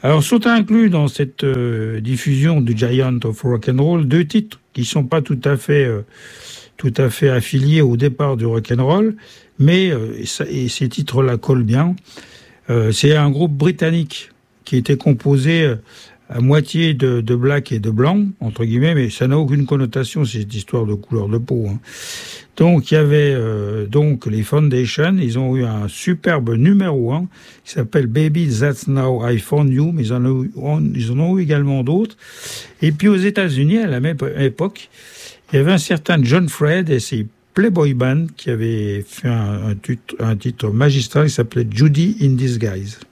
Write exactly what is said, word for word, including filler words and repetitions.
Alors, sont inclus dans cette euh, diffusion du Giant of Rock and Roll deux titres qui sont pas tout à fait, euh, tout à fait affiliés au départ du rock and roll, mais euh, et, ça, et ces titres-là collent bien. Euh, c'est un groupe britannique qui était composé euh, à moitié de, de black et de blanc, entre guillemets, mais ça n'a aucune connotation, c'est cette histoire de couleur de peau. Hein. Donc, il y avait euh, donc les Foundations, ils ont eu un superbe numéro un qui s'appelle Baby That's Now I Found You, mais ils en ont eu, ils en ont eu également d'autres. Et puis aux États-Unis, à la même époque, il y avait un certain John Fred et ses Playboy Band qui avait fait un, un, titre, un titre magistral qui s'appelait Judy in Disguise.